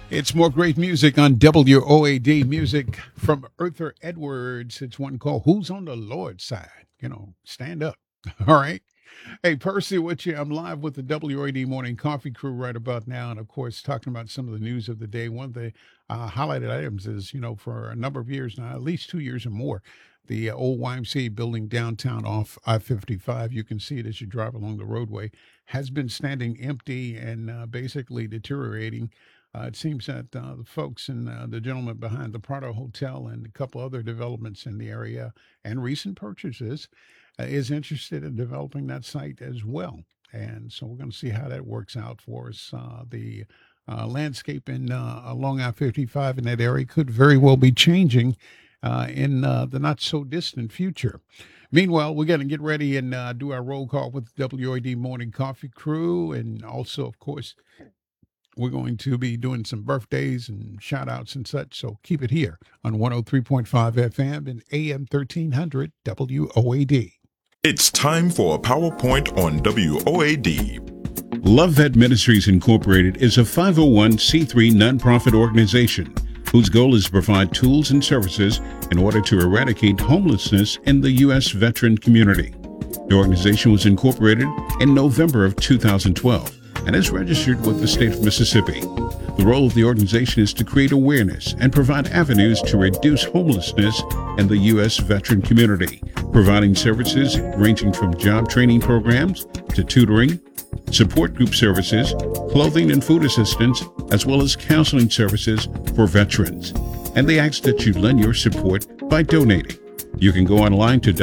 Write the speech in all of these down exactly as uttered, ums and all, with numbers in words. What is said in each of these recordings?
It's more great music on W O A D. Music from Earther Edwards. It's one called Who's on the Lord's Side? You know, stand up. All right. Hey, Percy, with you. I'm live with the W O A D Morning Coffee Crew right about now. And of course, talking about some of the news of the day. One of the uh, highlighted items is, you know, for a number of years now, at least two years or more, the uh, old Y M C A building downtown off I fifty-five, you can see it as you drive along the roadway, has been standing empty and uh, basically deteriorating. Uh, it seems that uh, the folks and uh, the gentleman behind the Prado Hotel and a couple other developments in the area and recent purchases uh, is interested in developing that site as well. And so we're going to see how that works out for us. Uh, the uh, landscape in uh, along I fifty-five in that area could very well be changing uh, in uh, the not so distant future. Meanwhile, we're going to get ready and uh, do our roll call with the W A D Morning Coffee Crew, and also, of course, we're going to be doing some birthdays and shout outs and such. So keep it here on one oh three point five F M and A M thirteen hundred W O A D. It's time for a PowerPoint on W O A D. Love Vet Ministries Incorporated is a five oh one c three nonprofit organization whose goal is to provide tools and services in order to eradicate homelessness in the U S veteran community. The organization was incorporated in November of two thousand twelve and is registered with the state of Mississippi. The role of the organization is to create awareness and provide avenues to reduce homelessness in the U S veteran community, providing services ranging from job training programs to tutoring, support group services, clothing and food assistance, as well as counseling services for veterans. And they ask that you lend your support by donating. You can go online to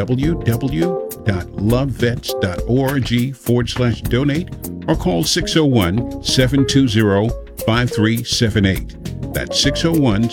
www.lovevets.org forward slash donate or call six oh one, seven two zero, five three seven eight. That's six oh one,